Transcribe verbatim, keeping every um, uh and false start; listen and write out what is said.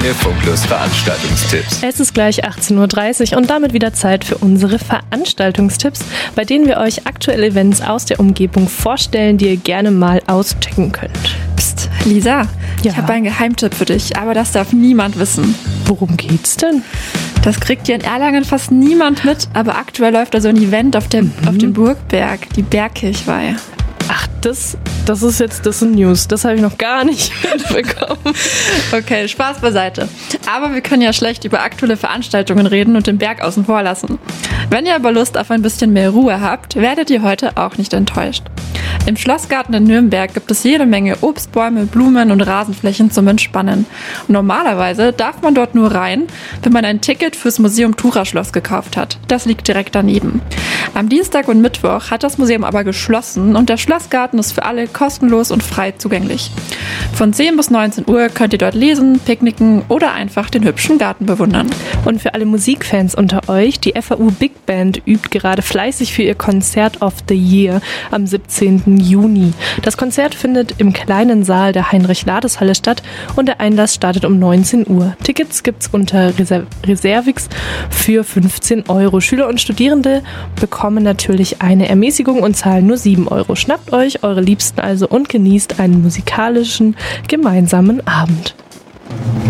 Infoplus Veranstaltungstipps. Es ist gleich achtzehn Uhr dreißig und damit wieder Zeit für unsere Veranstaltungstipps, bei denen wir euch aktuelle Events aus der Umgebung vorstellen, die ihr gerne mal auschecken könnt. Psst, Lisa, Ja. ich habe einen Geheimtipp für dich, aber das darf niemand wissen. Worum geht's denn? Das kriegt hier in Erlangen fast niemand mit, aber aktuell läuft da so ein Event auf, der, Mhm. auf dem Burgberg, die Bergkirchweih. Ach, das, das ist jetzt, das sind News. Das habe ich noch gar nicht mitbekommen. Okay, Spaß beiseite. Aber wir können ja schlecht über aktuelle Veranstaltungen reden und den Berg außen vor lassen. Wenn ihr aber Lust auf ein bisschen mehr Ruhe habt, werdet ihr heute auch nicht enttäuscht. Im Schlossgarten in Nürnberg gibt es jede Menge Obstbäume, Blumen und Rasenflächen zum Entspannen. Normalerweise darf man dort nur rein, wenn man ein Ticket fürs Museum Thura-Schloss gekauft hat. Das liegt direkt daneben. Am Dienstag und Mittwoch hat das Museum aber geschlossen und der Schlossgarten ist für alle kostenlos und frei zugänglich. Von zehn bis neunzehn Uhr könnt ihr dort lesen, picknicken oder einfach den hübschen Garten bewundern. Und für alle Musikfans unter euch, die F A U Big Band übt gerade fleißig für ihr Konzert of the Year am siebzehnten Juni. Das Konzert findet im kleinen Saal der Heinrich-Lades-Halle statt und der Einlass startet um neunzehn Uhr. Tickets gibt's unter Reser- Reservix für fünfzehn Euro. Schüler und Studierende bekommen natürlich eine Ermäßigung und zahlen nur sieben Euro. Schnappt euch eure Liebsten also und genießt einen musikalischen gemeinsamen Abend.